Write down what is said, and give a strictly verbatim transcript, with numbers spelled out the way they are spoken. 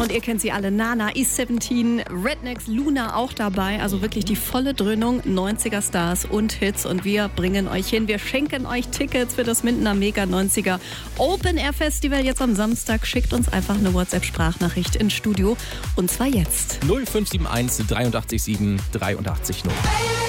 Und ihr kennt sie alle. Nana, E siebzehn, Rednecks, Luna auch dabei. Also wirklich die volle Dröhnung, neunziger Stars und Hits. Und wir bringen euch hin. Wir schenken euch Tickets für das Mindener Mega neunziger Open Air Festival jetzt am Samstag. Schickt uns einfach eine WhatsApp-Sprachnachricht ins Studio. Und zwar jetzt. null fünf sieben eins, drei acht sieben, drei acht null.